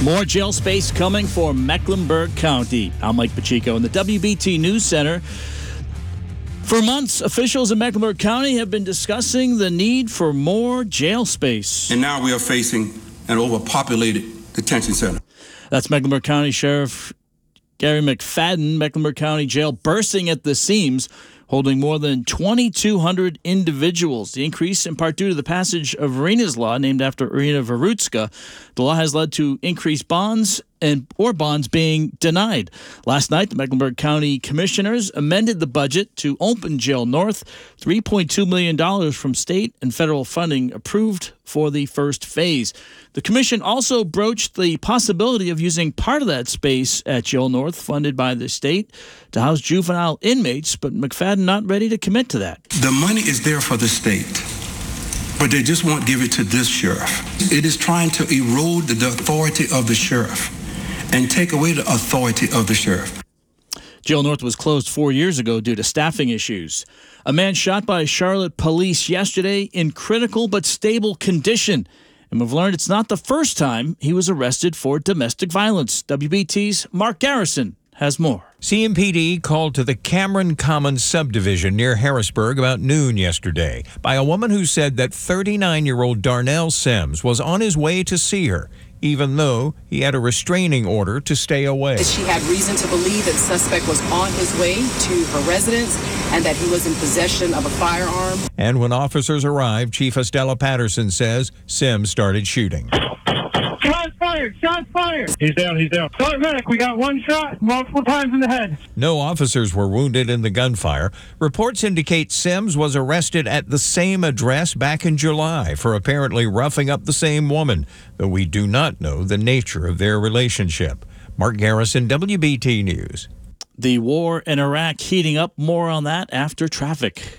More jail space coming for Mecklenburg County. I'm Mike Pacheco in the WBT News Center. For months, officials in Mecklenburg County have been discussing the need for more jail space. And now we are facing an overpopulated detention center. That's Mecklenburg County Sheriff Gary McFadden. Mecklenburg County Jail bursting at the seams, holding more than 2,200 individuals. The increase in part due to the passage of Irina's Law, named after Irina Verutska. The law has led to increased bonds or bonds being denied. Last night, the Mecklenburg County Commissioners amended the budget to open Jail North. $3.2 million from state and federal funding approved for the first phase. The commission also broached the possibility of using part of that space at Jail North, funded by the state, to house juvenile inmates, but McFadden not ready to commit to that. The money is there for the state, but they just won't give it to this sheriff. It is trying to erode the authority of the sheriff and take away the authority of the sheriff. Jail North was closed 4 years ago due to staffing issues. A man shot by Charlotte police yesterday in critical but stable condition. And we've learned it's not the first time he was arrested for domestic violence. WBT's Mark Garrison has more. CMPD called to the Cameron Commons subdivision near Harrisburg about noon yesterday by a woman who said that 39-year-old Darnell Sims was on his way to see her, even though he had a restraining order to stay away. She had reason to believe that the suspect was on his way to her residence and that he was in possession of a firearm. And when officers arrived, Chief Estella Patterson says Sims started shooting. Shots fired. He's down. Start medic, we got one shot, multiple times in the head. No officers were wounded in the gunfire. Reports indicate Sims was arrested at the same address back in July for apparently roughing up the same woman, though we do not know the nature of their relationship. Mark Garrison, WBT News. The war in Iraq heating up. More on that after traffic.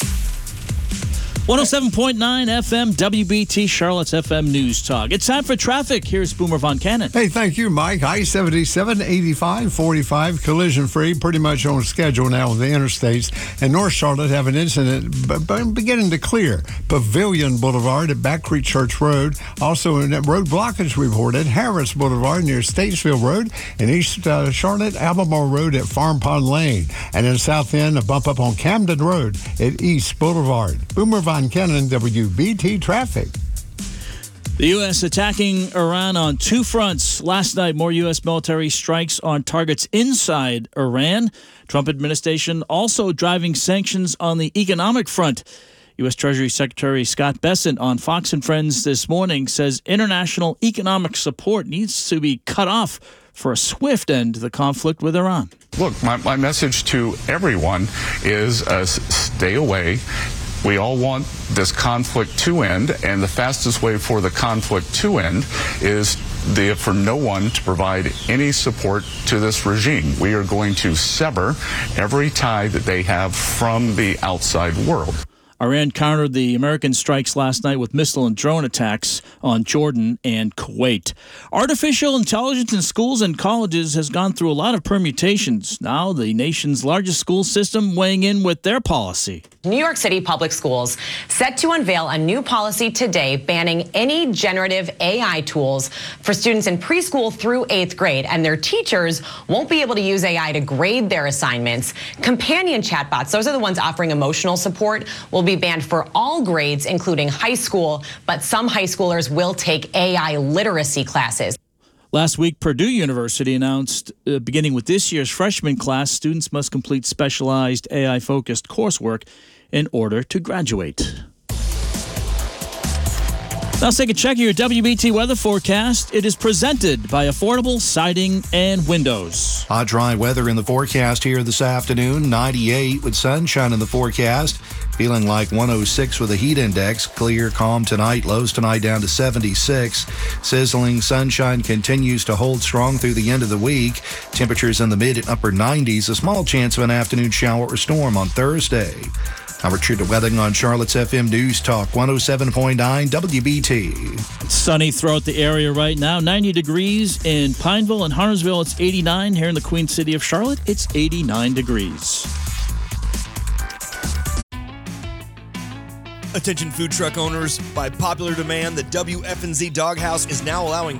107.9 FM, WBT, Charlotte's FM News Talk. It's time for traffic. Here's Boomer Von Cannon. Hey, thank you, Mike. I-77, 85, 45, collision-free, pretty much on schedule now with the interstates. And North Charlotte have an incident beginning to clear. Pavilion Boulevard at Back Creek Church Road. Also, in road blockage reported. Harris Boulevard near Statesville Road. And East Charlotte, Albemarle Road at Farm Pond Lane. And in South End, a bump up on Camden Road at East Boulevard. Boomer Von Cannon, WBT Traffic. The U.S. attacking Iran on two fronts. Last night, more U.S. military strikes on targets inside Iran. Trump administration also driving sanctions on the economic front. U.S. Treasury Secretary Scott Bessent on Fox and Friends this morning says international economic support needs to be cut off for a swift end to the conflict with Iran. Look, my message to everyone is stay away. We all want this conflict to end, and the fastest way for the conflict to end is for no one to provide any support to this regime. We are going to sever every tie that they have from the outside world. Iran countered the American strikes last night with missile and drone attacks on Jordan and Kuwait. Artificial intelligence in schools and colleges has gone through a lot of permutations. Now the nation's largest school system weighing in with their policy. New York City Public Schools set to unveil a new policy today banning any generative AI tools for students in preschool through 8th grade, and their teachers won't be able to use AI to grade their assignments. Companion chatbots, those are the ones offering emotional support, will be banned for all grades, including high school, but some high schoolers will take AI literacy classes. Last week, Purdue University announced, beginning with this year's freshman class, students must complete specialized AI-focused coursework in order to graduate. Now let's take a check of your WBT weather forecast. It is presented by Affordable Siding and Windows. Hot, dry weather in the forecast here this afternoon. 98 with sunshine in the forecast. Feeling like 106 with a heat index. Clear, calm tonight. Lows tonight down to 76. Sizzling sunshine continues to hold strong through the end of the week. Temperatures in the mid and upper 90s. A small chance of an afternoon shower or storm on Thursday. I'm Richard Wedding on Charlotte's FM News Talk 107.9 WBT. Sunny throughout the area right now. 90 degrees in Pineville and Huntersville. It's 89. Here in the Queen City of Charlotte, it's 89 degrees. Attention food truck owners. By popular demand, the WF&Z Doghouse is now allowing